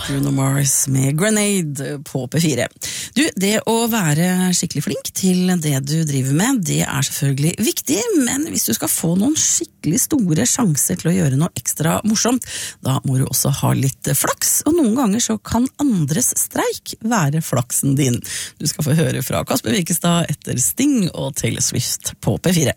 Bruno Mars med Grenade på P4. Du, det å være skikkelig flink til det du driver med, det er selvfølgelig viktig, men hvis du skal få noen skikkelig store sjanser til å gjøre noe ekstra morsomt, da må du også ha litt flaks, og noen ganger så kan andres streik være flaksen din. Du skal få høre fra Kasper Wikestad etter Sting og Taylor Swift på P4.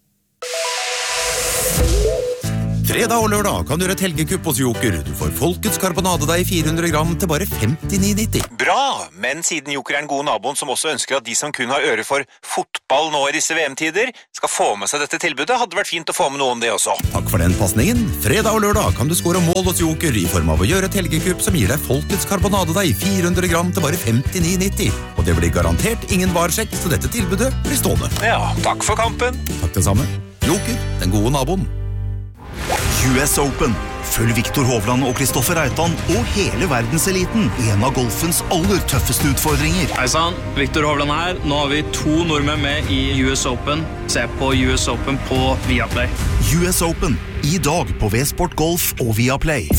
Fredag og lørdag kan du gjøre et helgekupp hos Joker. Du får Folkets karbonadedeig 400 gram til bare 59,90. Bra! Men siden Joker er den gode naboen som også ønsker at de som kun har øre for fotball nå i disse VM-tider, skal få med seg dette tilbudet, hadde vært fint å få med noe om det også. Takk for den passningen. Fredag og lørdag kan du score mål hos Joker i form av å gjøre et helgekupp som gir deg Folkets karbonadedeig 400 gram til bare 59,90. Og det blir garantert ingen varsjekk, så dette tilbudet blir stående. Ja, takk for kampen. Takk det samme. Joker, den gode naboen. US Open. Følg Viktor Hovland og Kristoffer Reitan og hele verdenseliten i en av golfens aller tøffeste utfordringer. Hei sann, Viktor Hovland her. Nå har vi 2 nordmenn med i US Open. Se på US Open på Viaplay. US Open. I dag på V-Sport Golf og Viaplay.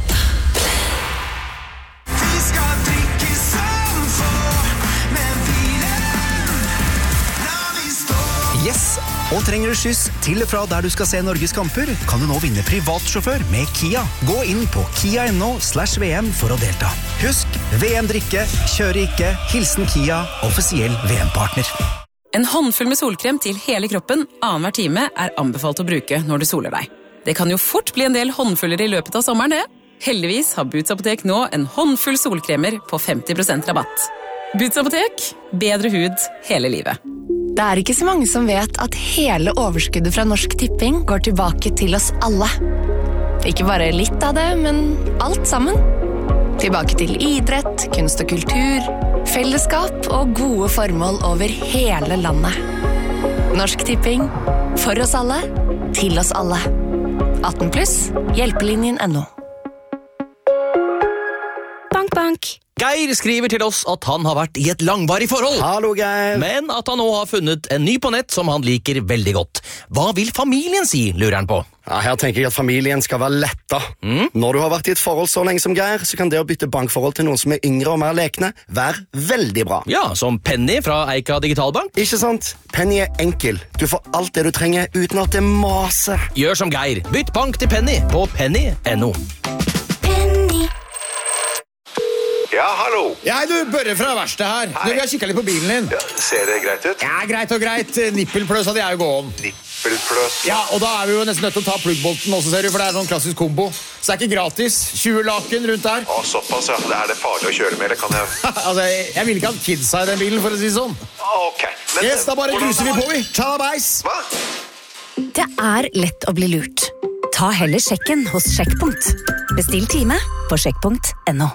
Yes! Og trenger du skyss til og fra der du skal se Norges kamper, kan du nå vinne privatsjåfør med Kia. Gå inn på kia.no/VM for å delta. Husk, VM drikke, kjøre ikke, hilsen Kia, offisiell VM-partner. En håndfull med solkrem til hele kroppen annenhver time er anbefalt å bruke når du soler deg. Det kan jo fort bli en del håndfuller i løpet av sommeren, det. Heldigvis har Boots Apotek nå en håndfull solkremer på 50% rabatt. Boots Apotek, bedre hud hele livet. Det er ikke så mange som vet at hele overskuddet fra Norsk Tipping går tilbake til oss alle. Ikke bare litt av det, men alt sammen. Tilbake til idrett, kunst og kultur, fellesskap og gode formål over hele landet. Norsk Tipping, for oss alle, til oss alle. 18 pluss, hjelpelinjen.no. Bank, bank. Geir skriver til oss at han har vært i et langvarig forhold. Hallo, Geir. Men at han nå har funnet en ny på nett som han liker veldig godt. Hva vil familien si, lurer han på? Ja, her tenker jeg at familien skal være letta. Når du har vært i et forhold så lenge som Geir, så kan det å bytte bankforhold til noen som er yngre og mer lekne være veldig bra. Ja, som Penny fra Eika Digitalbank. Ikke sant? Penny er enkel. Du får alt det du trenger uten at det maser. Gjør som Geir. Bytt bank til Penny på penny.no. Ja, hallo. Du, Børre fra verkstedet her. Du, vi har kikket litt på bilen din. Ja, ser det greit ut? Ja, greit og greit. Nippelpløs hadde jeg jo gå om. Nippelpløs? Ja, og da er vi jo nesten nødt til å ta pluggbolten også, ser du, for det er sånn klassisk kombo. Så det er ikke gratis. 20 laken rundt der. Å, såpass, ja. Det er det farlig å kjøre med, eller kan jeg... Altså, jeg vil ikke ha kidsa i den bilen, for å si sånn. Ok. Men, Yes, da bare cruiser vi på, vi. Tjalabais. Hva? Det er lett å bli lurt. Ta heller sjekken hos Sjekkpunkt. Bestill time på sjekkpunkt.no.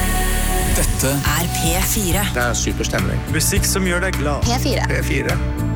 Dette er P4. Det er superstemning. Musikk som gjør deg glad. P4. P4.